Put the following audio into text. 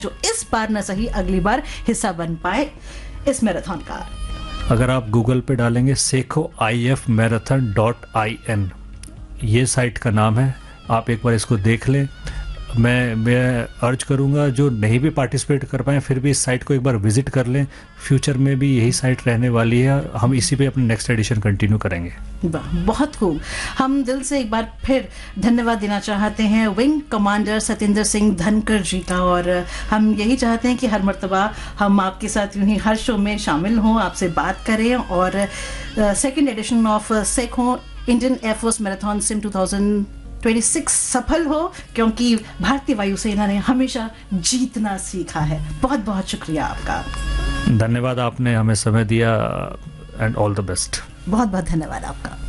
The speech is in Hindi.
जो इस बार न सही अगली बार हिस्सा बन पाए इस मैराथन का। अगर आप गूगल पे डालेंगे sekhoifmarathon.in, ये साइट का नाम है, आप एक बार इसको देख लें। मैं अर्ज करूंगा जो नहीं भी पार्टिसिपेट कर पाए फिर भी इस साइट को एक बार विजिट कर लें। फ्यूचर में भी यही साइट रहने वाली है, हम इसी पे अपने नेक्स्ट एडिशन कंटिन्यू करेंगे। बहुत खूब। हम दिल से एक बार फिर धन्यवाद देना चाहते हैं विंग कमांडर सतेंद्र सिंह धनकर जी का, और हम यही चाहते हैं कि हर मर्तबा हम आपके साथ यूं ही हर शो में शामिल हों, आपसे बात करें और second edition of Sekhon Indian air force marathon SIM 2026 सफल हो, क्योंकि भारतीय वायुसेना ने हमेशा जीतना सीखा है। बहुत बहुत शुक्रिया आपका। धन्यवाद, आपने हमें समय दिया एंड ऑल द बेस्ट। बहुत बहुत धन्यवाद आपका।